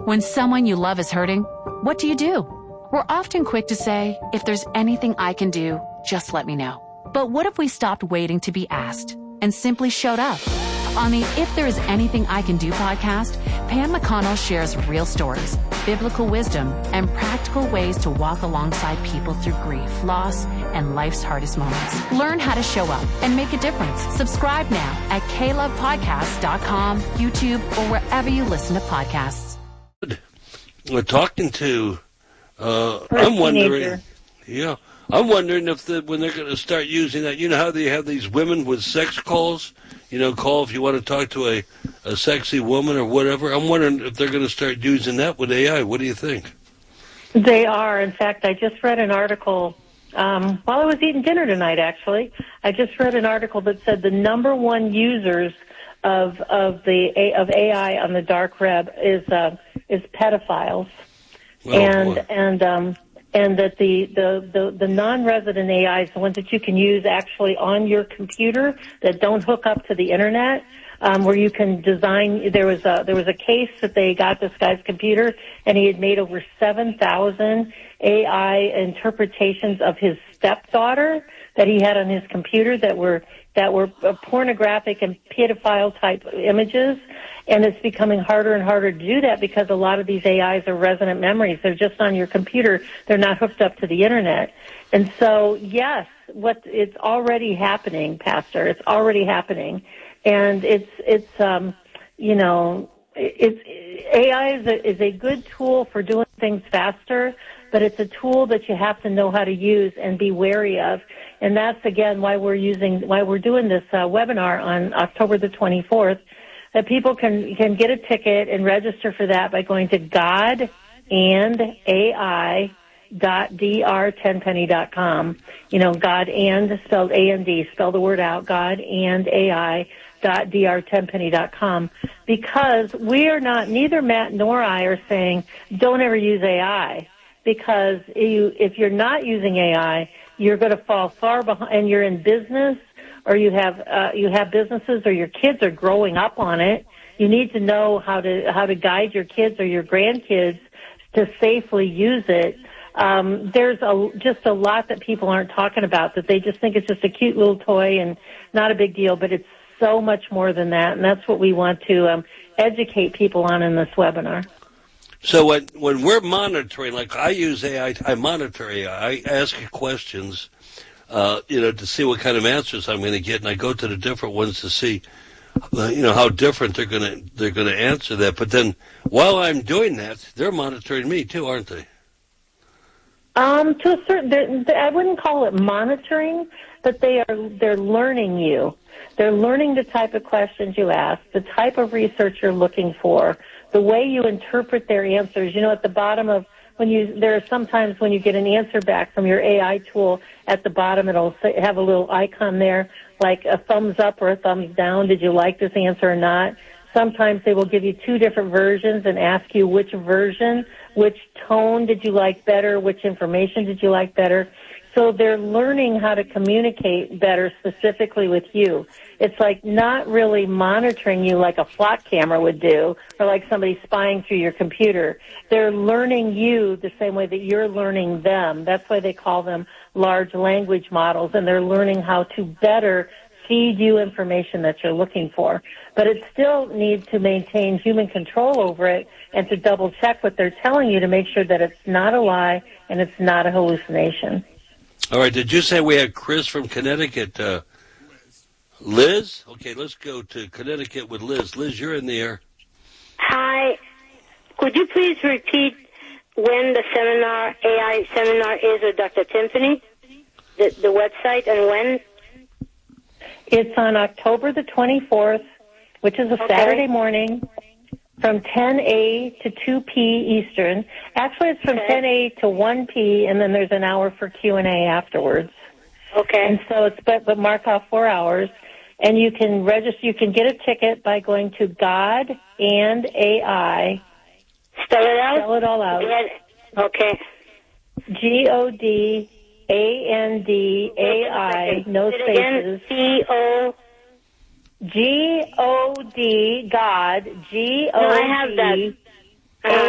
When someone you love is hurting, what do? We're often quick to say, if there's anything I can do, just let me know. But what if we stopped waiting to be asked and simply showed up? On the If There Is Anything I Can Do podcast, Pam McConnell shares real stories, biblical wisdom, and practical ways to walk alongside people through grief, loss, and life's hardest moments. Learn how to show up and make a difference. Subscribe now at KLovePodcasts.com, YouTube, or wherever you listen to podcasts. We're talking to, I'm wondering if when they're going to start using that, you know how they have these women with sex calls? Call if you want to talk to a sexy woman or whatever. I'm wondering if they're going to start using that with AI. What do you think? They are. In fact, I just read an article while I was eating dinner tonight, actually. I just read an article that said the number one users of AI on the dark web is pedophiles. And that the non-resident AIs, the ones that you can use actually on your computer that don't hook up to the internet, where you can design. There was a case that they got this guy's computer, and he had made over 7,000 AI interpretations of his stepdaughter that he had on his computer that were pornographic and pedophile type images. And it's becoming harder and harder to do that because a lot of these AIs are resonant memories. They're just on your computer. They're not hooked up to the internet. And so, yes, it's already happening, Pastor. It's already happening. And AI is a good tool for doing things faster, but it's a tool that you have to know how to use and be wary of. And that's, again, why we're doing this webinar on October the 24th, that people can get a ticket and register for that by going to godandai.dr10penny.com. God and spelled A-N-D, spell the word out, godandai.dr10penny.com, because neither Matt nor I are saying don't ever use AI, because if you're not using AI, you're going to fall far behind, and you're in business, or you have businesses, or your kids are growing up on it. You need to know how to guide your kids or your grandkids to safely use it. There's just a lot that people aren't talking about, that they just think it's just a cute little toy and not a big deal, but it's so much more than that, and that's what we want to educate people on in this webinar. So when we're monitoring, like I use AI, I monitor AI, I ask it questions, to see what kind of answers I'm going to get, and I go to the different ones to see, how different they're going to answer that. But then while I'm doing that, they're monitoring me too, aren't they? To a certain, I wouldn't call it monitoring, but they're learning you. They're learning the type of questions you ask, the type of research you're looking for, the way you interpret their answers. At the bottom of there are sometimes when you get an answer back from your AI tool, at the bottom it'll have a little icon there, like a thumbs up or a thumbs down. Did you like this answer or not? Sometimes they will give you two different versions and ask you which version, which tone did you like better, which information did you like better. So they're learning how to communicate better specifically with you. It's like not really monitoring you like a flock camera would do, or like somebody spying through your computer. They're learning you the same way that you're learning them. That's why they call them large language models, and they're learning how to better feed you information that you're looking for. But it still needs to maintain human control over it and to double check what they're telling you to make sure that it's not a lie and it's not a hallucination. All right, did you say we had Chris from Connecticut? Liz? Okay, let's go to Connecticut with Liz. Liz, you're in the air. Hi. Could you please repeat when the AI seminar is with Dr. Timpany? The website and when? It's on October the 24th, which is a Saturday morning, from 10 a to 2 p. Eastern. Actually, it's from 10 a to 1 p. and then there's an hour for Q&A afterwards. Okay. And so but mark off 4 hours. And you can register, you can get a ticket by going to God and AI. Spell it out? Spell it all out. Okay. GODANDAI, no spaces. GOD, God, GOD. No, I have that.